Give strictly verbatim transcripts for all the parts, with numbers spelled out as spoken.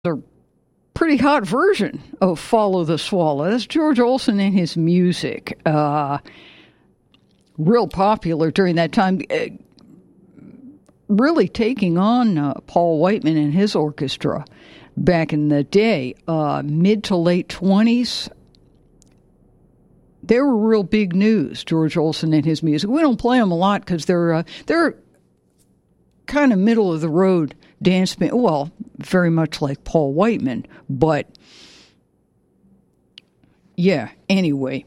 a pretty hot version of Follow the Swallow. That's George Olsen and his music. Uh, real popular during that time. Uh, really taking on uh, Paul Whiteman and his orchestra back in the day. Uh, mid to late twenties. They were real big news, George Olsen and his music. We don't play them a lot because they're, uh, they're kind of middle of the road dance band. Well, very much like Paul Whiteman, but yeah, anyway.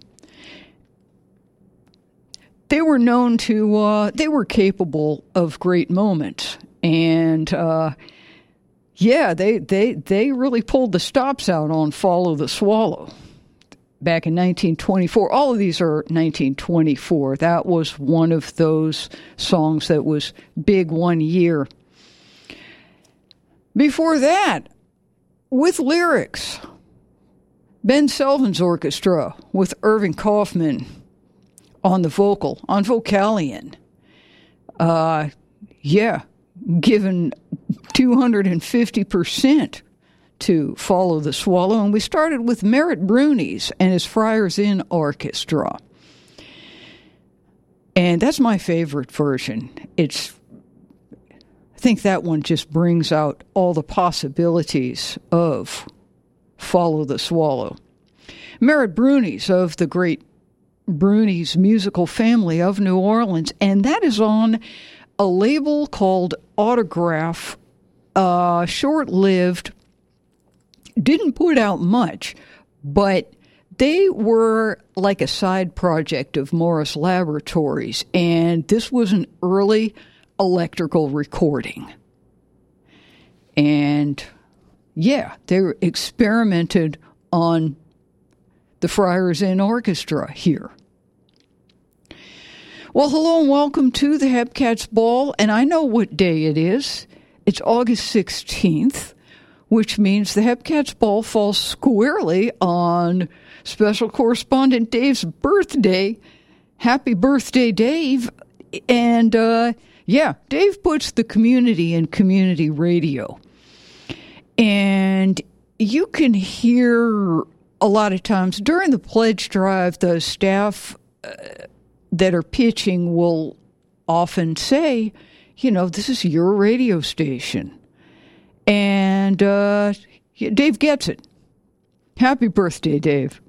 They were known to, uh, they were capable of great moments. And, uh, yeah, they, they, they really pulled the stops out on Follow the Swallow back in nineteen twenty-four. All of these are nineteen twenty-four. That was one of those songs that was big one year. Before that, with lyrics, Ben Selvins Orchestra with Irving Kaufman on the vocal, on Vocalion. Uh, yeah, given two hundred fifty percent to Follow the Swallow. And we started with Merritt Brunies and his Friars Inn Orchestra. And that's my favorite version. It's, I think that one just brings out all the possibilities of Follow the Swallow. Merritt Brunies of the great Brunies musical family of New Orleans, and that is on a label called Autograph, uh, short-lived, didn't put out much, but they were like a side project of Morris Laboratories, and this was an early electrical recording. And yeah, they experimented on the Friars Inn Orchestra here. Well, hello and welcome to the Hepcats Ball, and I know what day it is. It's August sixteenth, which means the Hepcats Ball falls squarely on special correspondent Dave's birthday. Happy birthday, Dave. And, uh, yeah, Dave puts the community in community radio. And you can hear a lot of times during the pledge drive, the staff uh, that are pitching will often say, you know, this is your radio station. And uh, Dave gets it. Happy birthday, Dave.